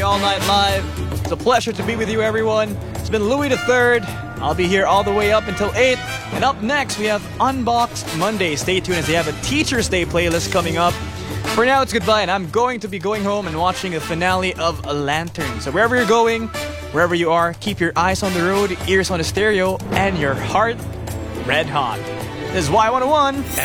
the All Night Live. It's a pleasure to be with you, everyone. It's been Louis III. I'll be here all the way up until 8. And up next, we have Unboxed Monday. Stay tuned as they have a Teacher's Day playlist coming up. For now, it's goodbye, and I'm going to be going home and watching the finale of A Lantern. So wherever you're going, wherever you are, keep your eyes on the road, ears on the stereo, and your heart red hot. This is Y101.